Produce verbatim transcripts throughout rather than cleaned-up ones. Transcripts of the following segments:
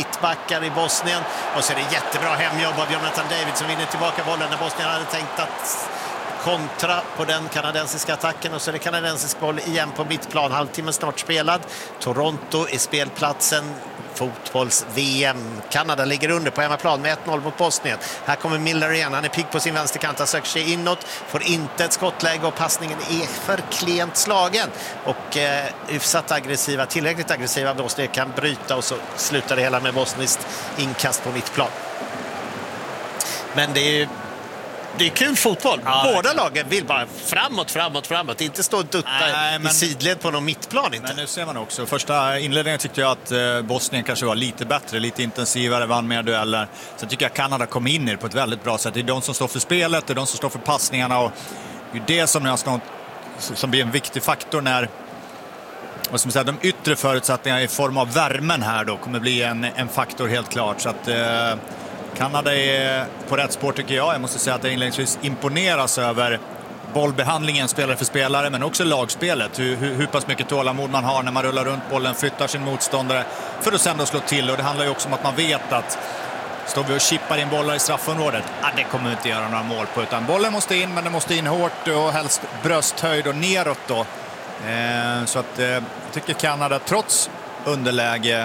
mittbackar i Bosnien. Och så är det jättebra hemjobb av Jonathan David som vinner tillbaka bollen när Bosnien hade tänkt att kontra på den kanadensiska attacken. Och så är det kanadensisk boll igen på mittplan. Halvtimmen snart spelad. Toronto är spelplatsen. Fotbolls-V M. Kanada ligger under på hemmaplan med ett noll mot Bosnien. Här kommer Miller igen. Han är pigg på sin vänsterkant. Han söker sig inåt. Får inte ett skottläge och passningen är för klent slagen. Och eh, hyfsat aggressiva, tillräckligt aggressiva Bosnien kan bryta och så slutar det hela med bosniskt inkast på mittplan. Men det är ju Det är kul fotboll. Ja, båda lagen vill bara framåt, framåt, framåt. Inte stå och dutta Nej, men, i sidled på någon mittplan. Inte. Men nu ser man också. Första inledningen tyckte jag att eh, Bosnien kanske var lite bättre, lite intensivare, vann mer dueller. Sen tycker jag Kanada kom in i det på ett väldigt bra sätt. Det är de som står för spelet, det är de som står för passningarna. Och det är det som, ska, som blir en viktig faktor när vad ska man säga, de yttre förutsättningarna i form av värmen här då kommer bli en, en faktor helt klart. Så att Eh, Kanada är på rätt spår tycker jag. Jag måste säga att jag inledningsvis imponeras över bollbehandlingen spelare för spelare, men också lagspelet. Hur, hur, hur pass mycket tålamod man har när man rullar runt bollen, flyttar sin motståndare för att sen då slå till. Och det handlar ju också om att man vet att står vi och chippar in bollar i straffområdet, ah, det kommer vi inte göra några mål på. Utan bollen måste in, men den måste in hårt och helst brösthöjd och neråt då. Eh, så att eh, jag tycker Kanada trots underläge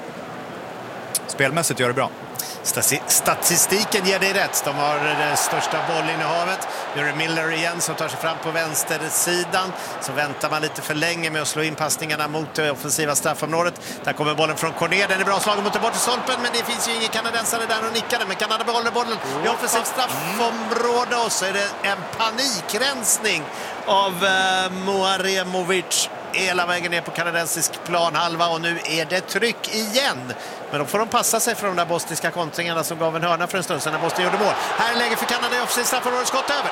spelmässigt gör det bra. Statistiken ger dig rätt. De har det största bollinnehavet. Nu är det Miller igen som tar sig fram på vänstersidan. Så väntar man lite för länge med att slå in passningarna mot det offensiva straffområdet. Där kommer bollen från Cornet. Den är bra slagen mot det bortre stolpen, men det finns ju ingen kanadensare där och nickade. Men Kanada behåller bollen i offensivt straffområde. Och så är det en panikrensning av eh, Moaremovic hela vägen ner på kanadensisk planhalva, och nu är det tryck igen. Men då får de passa sig för de där bosniska kontringarna som gav en hörna för en stund sedan när Bosnien gjorde mål. Här är läge för Kanada i offensivt straffområde, skott över.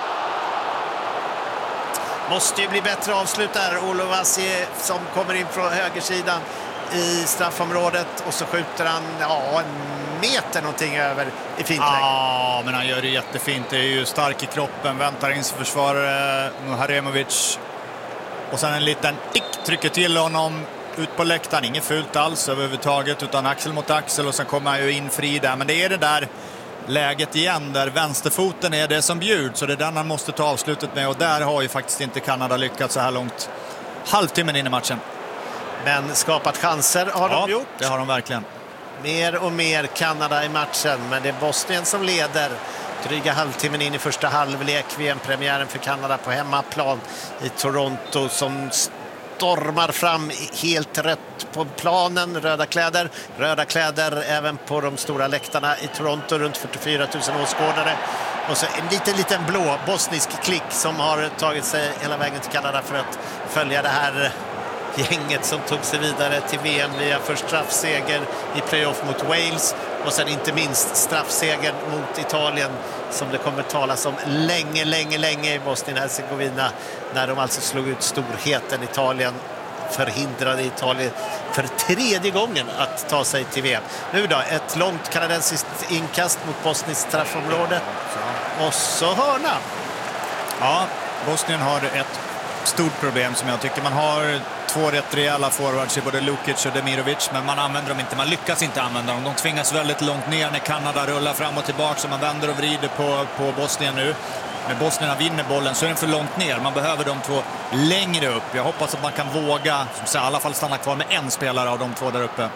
Måste ju bli bättre avslut där. Olovasi som kommer in från högersidan i straffområdet och så skjuter han ja, en meter någonting över i fint läge. Ja, men han gör det jättefint. Det är ju stark i kroppen, väntar in sig försvarare Moharemovic. Och sen en liten tick trycker till honom ut på läktaren. Inget fult alls överhuvudtaget, utan axel mot axel, och sen kommer han ju in fri där. Men det är det där läget igen där vänsterfoten är det som bjuds, så det är den han måste ta avslutet med, och där har ju faktiskt inte Kanada lyckats så här långt. Halvtimmen in i matchen. Men skapat chanser har ja, de gjort. Det har de verkligen. Mer och mer Kanada i matchen, men det är Bosnien som leder. Dryga halvtimmen in i första halvlek. V M-premiären för Kanada på hemmaplan i Toronto som stormar fram helt rätt på planen. Röda kläder, röda kläder även på de stora läktarna i Toronto, runt fyrtiofyra tusen åskådare. Och så en liten, liten blå bosnisk klick som har tagit sig hela vägen till Kanada för att följa det här gänget som tog sig vidare till V M via först straffseger i playoff mot Wales och sen inte minst straffseger mot Italien som det kommer talas om länge, länge, länge i Bosnien-Hercegovina, när de alltså slog ut storheten Italien, förhindrade Italien för tredje gången att ta sig till V M. Nu då, ett långt kanadensiskt inkast mot bosniskt straffområde och så hörna. Ja, Bosnien har ett stort problem som jag tycker. Man har två rätt rejäla forwards i både Lukic och Demirovic, men man använder dem inte. Man lyckas inte använda dem. De tvingas väldigt långt ner när Kanada rullar fram och tillbaka, så man vänder och vrider på, på Bosnien nu. När Bosnien vinner bollen så är den för långt ner. Man behöver de två längre upp. Jag hoppas att man kan våga som säger, i alla fall stanna kvar med en spelare av de två där uppe.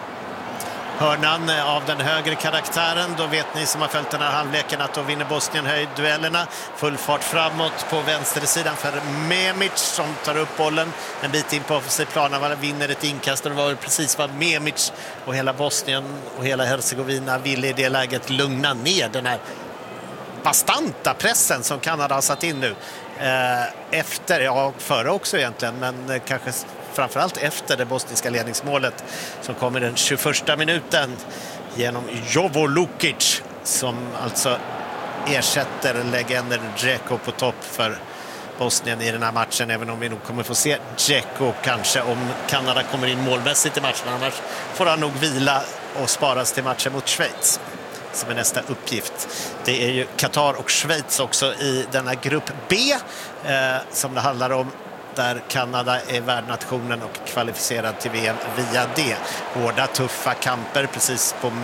Hörnan av den högre karaktären, då vet ni som har följt den här halvleken att då vinner Bosnien höjdduellerna. Full fart framåt på vänstersidan för Memic som tar upp bollen en bit in på offensiv plan, vinner ett inkast, och det var precis vad Memic och hela Bosnien och hela Hercegovina ville i det läget lugna ner den här bastanta pressen som Kanada har satt in nu. Efter, ja före också egentligen, men kanske framförallt efter det bosniska ledningsmålet som kommer den tjugoförsta minuten genom Jovo Lukic som alltså ersätter legenden Dzeko på topp för Bosnien i den här matchen, även om vi nog kommer få se Dzeko kanske om Kanada kommer in målmässigt i matchen. Annars får han nog vila och sparas till matchen mot Schweiz som är nästa uppgift. Det är ju Qatar och Schweiz också i denna grupp B eh, som det handlar om, där Kanada är värdnationen och kvalificerad till V M via det. Hårda, tuffa kamper precis på